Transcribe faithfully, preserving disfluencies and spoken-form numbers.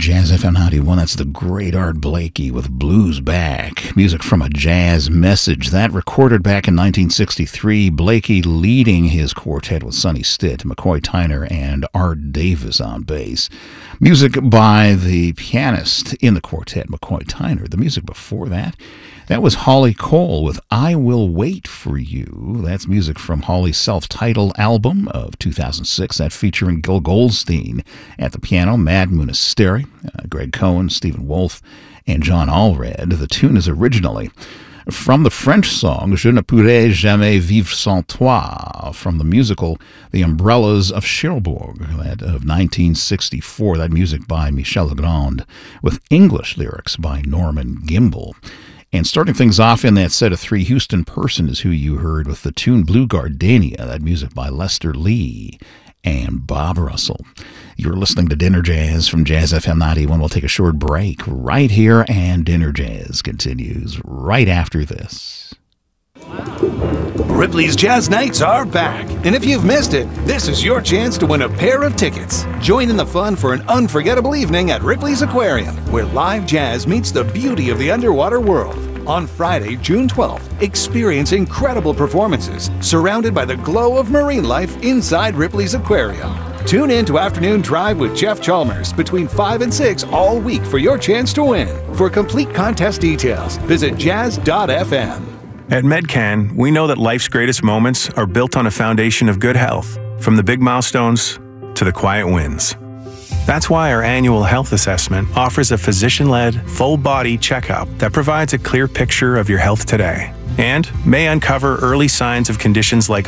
Jazz F M ninety-one. That's the great Art Blakey with Blues Back. Music from a jazz message. That recorded back in nineteen sixty-three. Blakey leading his quartet with Sonny Stitt, McCoy Tyner, and Art Davis on bass. Music by the pianist in the quartet, McCoy Tyner. The music before that, that was Holly Cole with I Will Wait for You. That's music from Holly's self-titled album of two thousand six, that featuring Gil Goldstein at the piano, Mad Moonasteri, uh, Greg Cohen, Stephen Wolfe, and John Allred. The tune is originally from the French song Je ne pourrai jamais vivre sans toi, from the musical The Umbrellas of Cherbourg, that of nineteen sixty-four. That music by Michel Legrand with English lyrics by Norman Gimbel. And starting things off in that set of three, Houston Person is who you heard with the tune Blue Gardenia, that music by Lester Lee and Bob Russell. You're listening to Dinner Jazz from Jazz F M ninety-one. We'll take a short break right here, and Dinner Jazz continues right after this. Ripley's Jazz Nights are back, and if you've missed it, this is your chance to win a pair of tickets. Join in the fun for an unforgettable evening at Ripley's Aquarium, where live jazz meets the beauty of the underwater world. On Friday, June twelfth, experience incredible performances surrounded by the glow of marine life inside Ripley's Aquarium. Tune in to Afternoon Drive with Jeff Chalmers between five and six all week for your chance to win. For complete contest details, visit jazz dot f m. At MedCan, we know that life's greatest moments are built on a foundation of good health, from the big milestones to the quiet wins. That's why our annual health assessment offers a physician-led, full-body checkup that provides a clear picture of your health today and may uncover early signs of conditions like